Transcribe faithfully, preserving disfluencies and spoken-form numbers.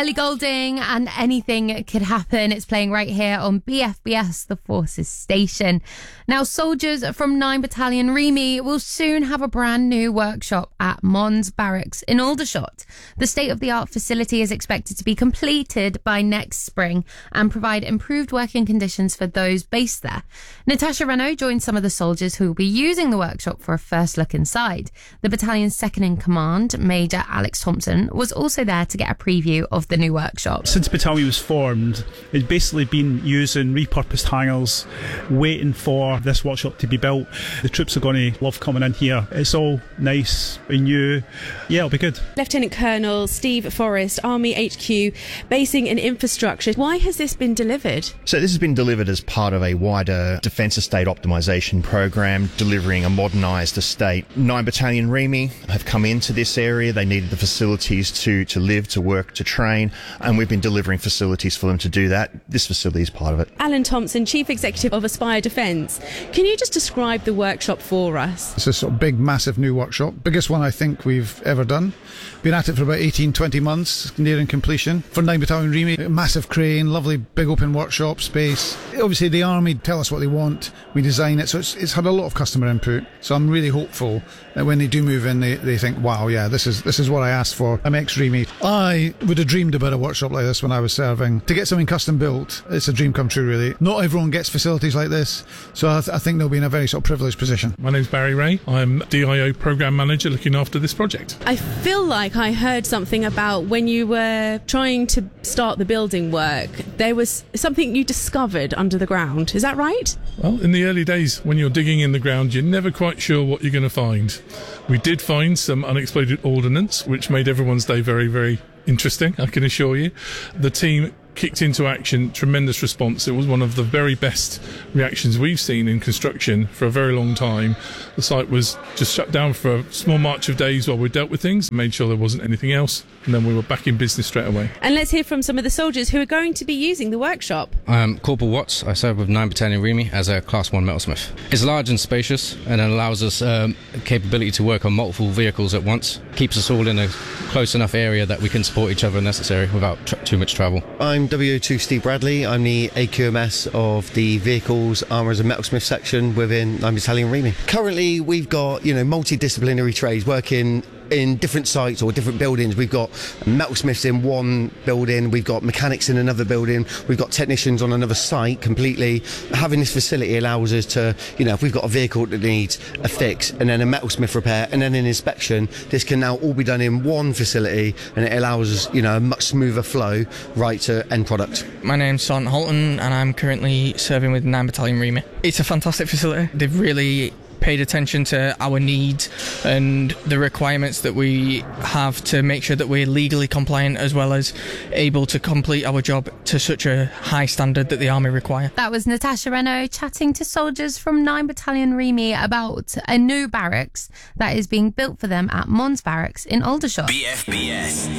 Ellie Goulding and Anything Could Happen. It's playing right here on B F B S, the Forces Station. Now, soldiers from ninth Battalion Remy will soon have a brand new workshop at Mons Barracks in Aldershot. The state-of-the-art facility is expected to be completed by next spring and provide improved working conditions for those based there. Natasha Renault joined some of the soldiers who will be using the workshop for a first look inside. The battalion's second-in-command, Major Alex Thompson, was also there to get a preview of the new workshop. Since the battalion was formed, it's basically been using repurposed hangars, waiting for this workshop to be built. The troops are going to love coming in here. It's all nice and new. Yeah, it'll be good. Lieutenant Colonel Steve Forrest, Army H Q, basing and infrastructure. Why has this been delivered? So this has been delivered as part of a wider Defence Estate Optimisation Programme, delivering a modernised estate. ninth Battalion Remy have come into this area. They needed the facilities to, to live, to work, to train, and we've been delivering facilities for them to do that. This facility is part of it. Alan Thompson, Chief Executive of Aspire Defence. Can you just describe the workshop for us? It's a sort of big, massive new workshop. Biggest one I think we've ever done. Been at it for about eighteen, twenty months, nearing completion. For ninth Battalion Remy, a massive crane, lovely big open workshop space. Obviously the Army tell us what they want, we design it, so it's, it's had a lot of customer input. So I'm really hopeful that when they do move in, they, they think, wow, yeah, this is this is what I asked for. I'm ex-Remy. I would have dreamed about a workshop like this when I was serving. To get something custom built, it's a dream come true, really. Not everyone gets facilities like this, so I, th- I think they'll be in a very sort of privileged position. My name's Barry Ray. I'm D I O Programme Manager looking after this project. I feel like I heard something about when you were trying to start the building work, there was something you discovered under the ground. Is that right? Well, in the early days, when you're digging in the ground, you're never quite sure what you're going to find. We did find some unexploded ordnance, which made everyone's day very, very interesting, I can assure you. The team kicked into action, tremendous response. It was one of the very best reactions we've seen in construction for a very long time. The site was just shut down for a small march of days while we dealt with things, made sure there wasn't anything else, and then we were back in business straight away. And let's hear from some of the soldiers who are going to be using the workshop. I'm Corporal Watts. I serve with ninth Battalion Remy as a Class one metalsmith. It's large and spacious and it allows us um, capability to work on multiple vehicles at once. Keeps us all in a close enough area that we can support each other if necessary without tr- too much travel. I'm W O two Steve Bradley. I'm the A Q M S of the Vehicles, Armours and Metalsmith section within ninth Battalion Remy. Currently we've got, you know, multidisciplinary trades working in different sites or different buildings. We've got metalsmiths in one building, we've got mechanics in another building, we've got technicians on another site completely. Having this facility allows us to, you know, if we've got a vehicle that needs a fix and then a metalsmith repair and then an inspection, this can now all be done in one facility and it allows us, you know, a much smoother flow right to end product. My name's Son Holton and I'm currently serving with ninth Battalion Remy. It's a fantastic facility. They've really paid attention to our needs and the requirements that we have to make sure that we're legally compliant as well as able to complete our job to such a high standard that the Army require. That was Natasha Renault chatting to soldiers from ninth Battalion Remy about a new barracks that is being built for them at Mons Barracks in Aldershot. B F B S